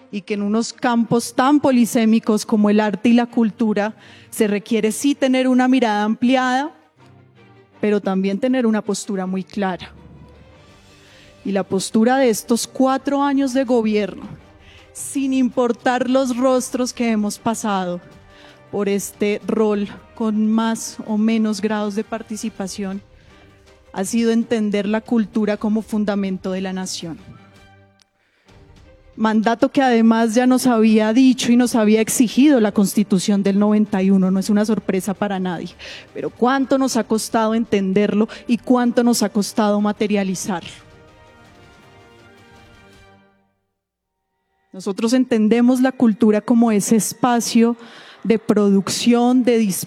y que en unos campos tan polisémicos como el arte y la cultura se requiere sí tener una mirada ampliada, pero también tener una postura muy clara. Y la postura de estos 4 años de gobierno, sin importar los rostros que hemos pasado por este rol con más o menos grados de participación, ha sido entender la cultura como fundamento de la nación. Mandato que además ya nos había dicho y nos había exigido la Constitución del 91, no es una sorpresa para nadie, pero cuánto nos ha costado entenderlo y cuánto nos ha costado materializarlo. Nosotros entendemos la cultura como ese espacio de producción, de